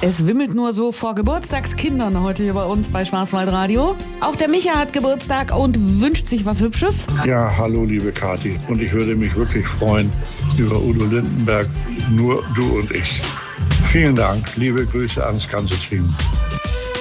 Es wimmelt nur so vor Geburtstagskindern heute hier bei uns bei Schwarzwaldradio. Auch der Micha hat Geburtstag und wünscht sich was Hübsches. Ja, hallo liebe Kathi. Und ich würde mich wirklich freuen über Udo Lindenberg, nur du und ich. Vielen Dank, liebe Grüße ans ganze Team.